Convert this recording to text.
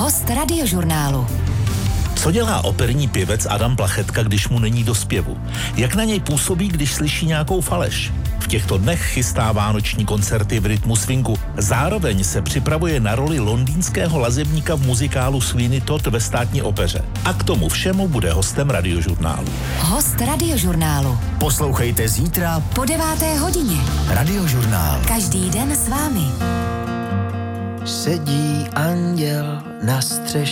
Host Radiožurnálu. Co dělá operní pěvec Adam Plachetka, když mu není do zpěvu? Jak na něj působí, když slyší nějakou faleš? V těchto dnech chystá vánoční koncerty v rytmu swingu. Zároveň se připravuje na roli londýnského lazebníka v muzikálu Sweeney Todd ve Státní opeře. A k tomu všemu bude hostem Radiožurnálu. Host Radiožurnálu. Poslouchejte zítra Po 9. hodině. Radiožurnál. Každý den s vámi. Sedí anděl na střeše